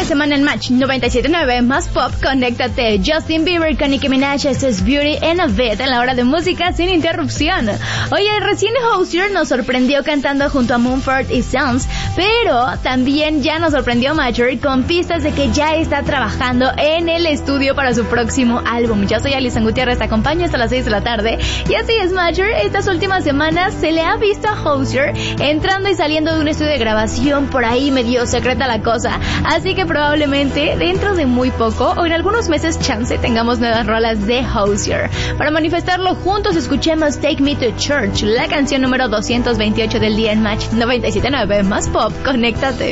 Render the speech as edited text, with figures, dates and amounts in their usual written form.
semana en Match 97.9 más pop, conéctate. Justin Bieber con Nicki Minaj, esto es Beauty and a Bit en la hora de música sin interrupción. Oye, recién Hozier nos sorprendió cantando junto a Mumford y Sons, pero también ya nos sorprendió Major con pistas de que ya está trabajando en el estudio para su próximo álbum. Yo soy Alison Gutiérrez, te acompaño hasta las 6 de la tarde. Y así es, Major, estas últimas semanas se le ha visto a Hozier entrando y saliendo de un estudio de grabación, por ahí medio secreta la cosa. Así que probablemente dentro de muy poco o en algunos meses chance tengamos nuevas rolas de Hozier. Para manifestarlo juntos escuchemos Take Me to Church, la canción número 228 del día en Match 97.9 más pop, conéctate.